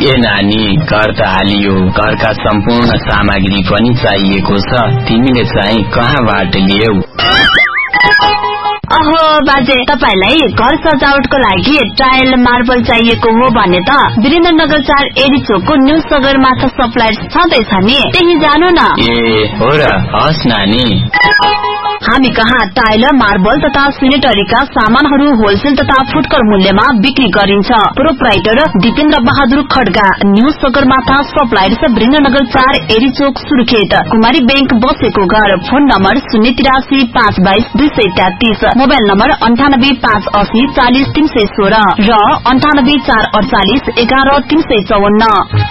ए नानी, घर त हालियो, घरका सम्पूर्ण सामग्री पनि चाहिएको छ। तिमीले चाहिँ कहाँबाट ल्याऊ? अहो बाजे, तपाईलाई घर सजावटको लागि टाइल मार्बल चाहिएको हो भने त वीरेन्द्रनगर 4 एडी चोकको न्यू सगरमाथा सप्लायर छँदैछ नि, त्यही जानु न। ए हो र, हस् नानी। हामी कहाँ टाइल, मार्बल तथा सेनेटरीका सामानहरू होलसेल तथा फुटकर मूल्यमा बिक्री गरिन्छ। Proprietor Dipendra Bahadur Kharga, new Sagarmatha suppliers, Birendranagar 4 AD चोक, सुर्खेत। कुमारी बैंक बसेको घर। फोन नम्बर 083 522 233, मोबाइल नम्बर 98 580 40 316 र 98 448 11 354।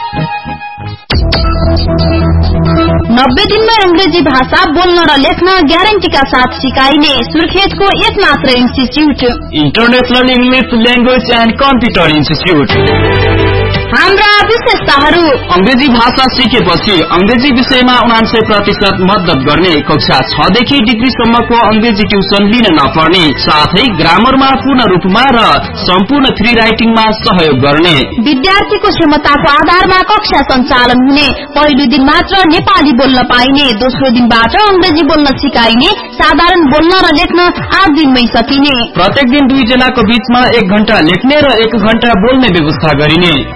90 दिनमा अंग्रेजी भाषा बोल्न र लेख्न ग्यारेन्टीका साथ सिकाइने सुर्खेतको एकमात्र institute international English language and computer institute. हाम्रा विशेषताहरू: अंग्रेजी भाषा सिकेपछि अंग्रेजी विषयमा 99% मद्दत गर्ने, कक्षा 6 देखि डिग्रीसम्मको अंग्रेजी ट्युसन लिन नपर्ने, साथै ग्रामरमा पूर्ण रूपमा र सम्पूर्ण फ्री राइटिङमा सहयोग गर्ने। विद्यार्थीको क्षमताको आधारमा कक्षा सञ्चालन हुने। पहिलो दिन मात्र नेपाली बोल्न पाइने, दोस्रो दिनबाट अंग्रेजी बोल्न सिकाइने, साधारण बोल्न र लेख्न 8 दिनमै सकिने। प्रत्येक दिन 2 जनाको बीचमा 1 घण्टा लेख्ने र 1 घण्टा बोल्ने व्यवस्था गरिने।